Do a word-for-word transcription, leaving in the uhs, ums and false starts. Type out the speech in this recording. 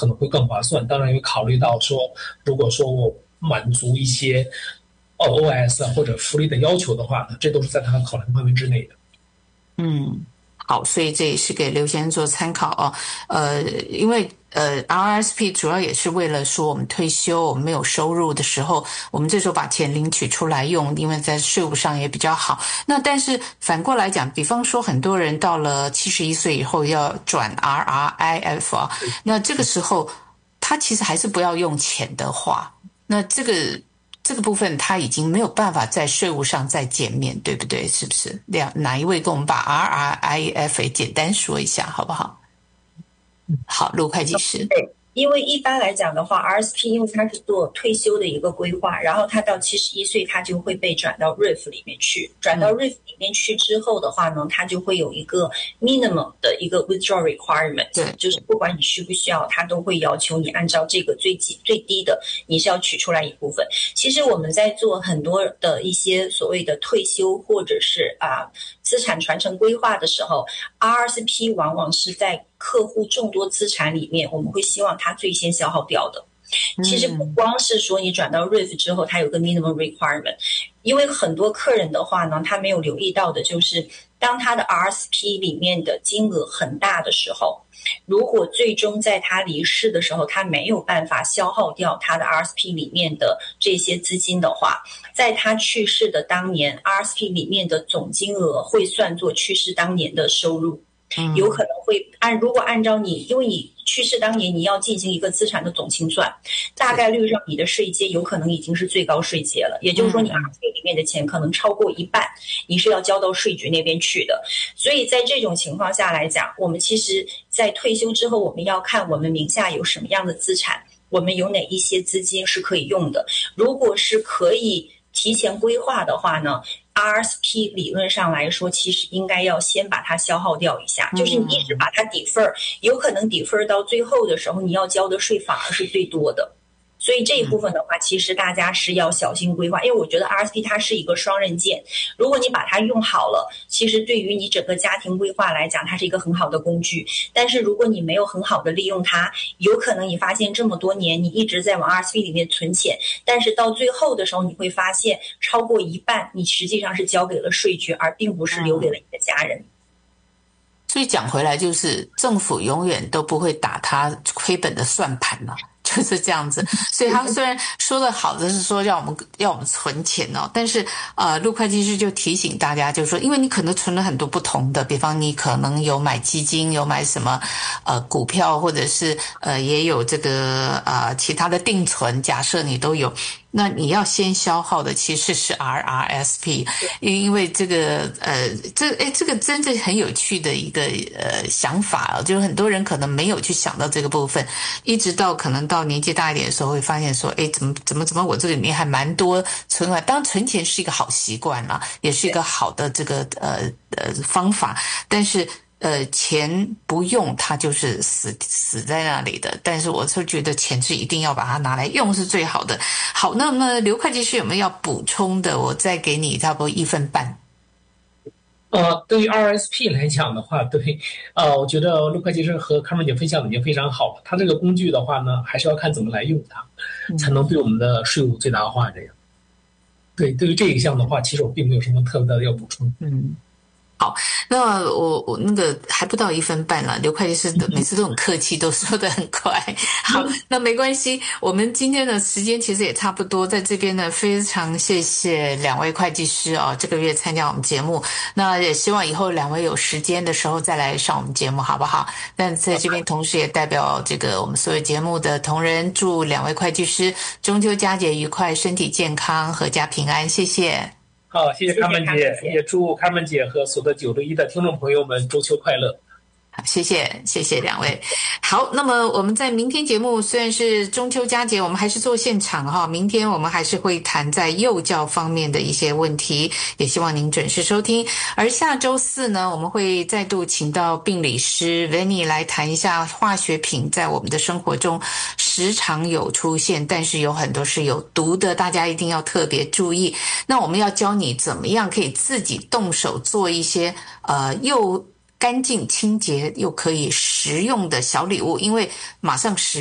可能会更划算。当然也考虑到说，如果说我满足一些 O S 或者福利的要求的话呢，这都是在他考量范围之内的。 嗯，好，所以这也是给刘先生做参考哦。呃，因为呃 R R S P 主要也是为了说我们退休我们没有收入的时候，我们这时候把钱领取出来用，因为在税务上也比较好。那但是反过来讲，比方说很多人到了七十一岁以后要转 R R I F 啊，那这个时候他其实还是不要用钱的话，那这个这个部分他已经没有办法在税务上再减免，对不对？是不是？两哪一位跟我们把 R R I F 也简单说一下好不好？好，陆会计师。 对，因为一般来讲的话 ，R S P 因为它是做退休的一个规划，然后它到七十一岁，它就会被转到 R I F 里面去。转到 R I F 里面去之后的话呢，它就会有一个 minimum 的一个 withdrawal requirement， 对，就是不管你需不需要，它都会要求你按照这个最低最低的，你是要取出来一部分。其实我们在做很多的一些所谓的退休或者是啊资产传承规划的时候 ，R S P 往往是在客户众多资产里面，我们会希望它最先消耗掉的。其实不光是说你转到 R I F 之后它有个 minimum requirement， 因为很多客人的话呢，他没有留意到的就是当他的 R S P 里面的金额很大的时候，如果最终在他离世的时候他没有办法消耗掉他的 R S P 里面的这些资金的话，在他去世的当年 R S P 里面的总金额会算作去世当年的收入，有可能会按如果按照你，因为你去世当年你要进行一个资产的总清算，大概率上你的税阶有可能已经是最高税阶了，也就是说你 R S P 里面的钱可能超过一半你是要交到税局那边去的。所以在这种情况下来讲，我们其实在退休之后，我们要看我们名下有什么样的资产，我们有哪一些资金是可以用的。如果是可以提前规划的话呢， R S P 理论上来说其实应该要先把它消耗掉一下，就是你一直把它 defer， 有可能 defer 到最后的时候你要交的税反而是最多的。所以这一部分的话，其实大家是要小心规划，因为我觉得 R S P 它是一个双刃剑，如果你把它用好了，其实对于你整个家庭规划来讲，它是一个很好的工具。但是如果你没有很好的利用它，有可能你发现这么多年你一直在往 R S P 里面存钱，但是到最后的时候你会发现超过一半你实际上是交给了税局，而并不是留给了你的家人。 所以讲回来，就是政府永远都不会打他亏本的算盘嘛，就是这样子。所以他虽然说的好的是说要我们要我们存钱哦，但是呃，陆会计师就提醒大家，就是说，因为你可能存了很多不同的，比方你可能有买基金，有买什么呃股票，或者是呃也有这个呃其他的定存，假设你都有。那你要先消耗的其实是 R R S P， 因为这个呃，这诶这个真正很有趣的一个呃想法哦，就是很多人可能没有去想到这个部分，一直到可能到年纪大一点的时候，会发现说，诶怎么怎么怎么我这个里面还蛮多存款。当然存钱是一个好习惯啦，也是一个好的这个呃呃方法，但是。呃，钱不用它就是死死在那里的，但是我是觉得钱是一定要把它拿来用是最好的。好，那么刘会计师有没有要补充的？我再给你差不多一分半。 呃，对于 R S P 来讲的话，对，呃，我觉得陆会计师和康妹姐分享的已经非常好了。它这个工具的话呢，还是要看怎么来用它，才能对我们的税务最大化。这样，对，对于这一项的话，其实我并没有什么特别的要补充。 嗯。好，那我我那个还不到一分半了，刘会计师每次都很客气，都说得很快。好，那没关系，我们今天的时间其实也差不多，在这边呢，非常谢谢两位会计师啊，这个月参加我们节目，那也希望以后两位有时间的时候再来上我们节目，好不好？但在这边同时也代表这个我们所有节目的同仁，祝两位会计师中秋佳节愉快，身体健康，阖家平安，谢谢。 好，谢谢康妹姐，也祝康妹姐和所有的九六一的听众朋友们中秋快乐。 好，谢谢，谢谢两位。好，那么我们在明天节目虽然是中秋佳节，我们还是做现场哈。明天我们还是会谈在幼教方面的一些问题，也希望您准时收听。而下周四呢，我们会再度请到病理师 Vanny 来谈一下化学品在我们的生活中时常有出现，但是有很多是有毒的，大家一定要特别注意。那我们要教你怎么样可以自己动手做一些呃又干净清洁又可以食用的小礼物，因为马上食